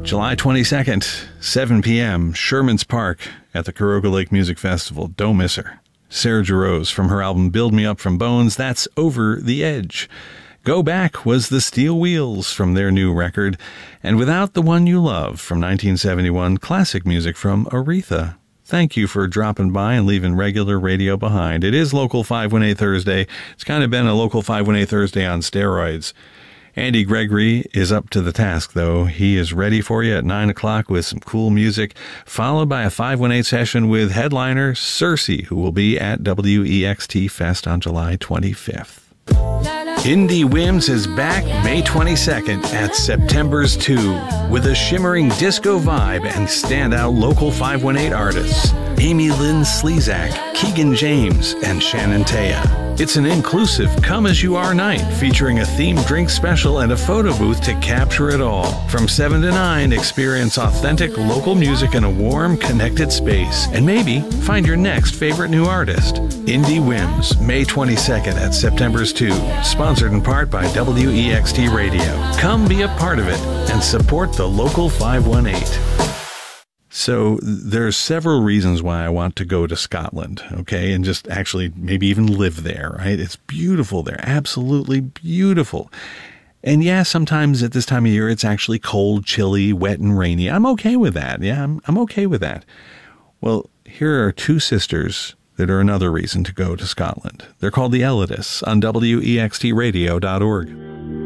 July 22nd, 7 p.m., Sherman's Park at the Caroga Lake Music Festival. Don't miss her. Sarah Jarosz from her album Build Me Up From Bones, that's Over the Edge. Go Back was the Steel Wheels from their new record. And Without the One You Love from 1971, classic music from Aretha. Thank you for dropping by and leaving regular radio behind. It is Local 518 Thursday. It's kind of been a Local 518 Thursday on steroids. Andy Gregory is up to the task, though. He is ready for you at 9 o'clock with some cool music, followed by a 518 session with headliner Circe, who will be at WEXT Fest on July 25th. Indie Whims is back May 22nd at September's 2 with a shimmering disco vibe and standout Local 518 artists Amy Lynn Slezak, Keegan James, and Shannon Taya. It's an inclusive come-as-you-are night featuring a themed drink special and a photo booth to capture it all. From 7 to 9, experience authentic local music in a warm, connected space. And maybe find your next favorite new artist. Indie Whims, May 22nd at September's 2. Sponsored in part by WEXT Radio. Come be a part of it and support the Local 518. So there's several reasons why I want to go to Scotland, okay, and just actually maybe even live there, right? It's beautiful there, absolutely beautiful. And yeah, sometimes at this time of year, it's actually cold, chilly, wet, and rainy. I'm okay with that. Yeah, I'm okay with that. Well, here are two sisters that are another reason to go to Scotland. They're called the Ellidists on WEXTradio.org.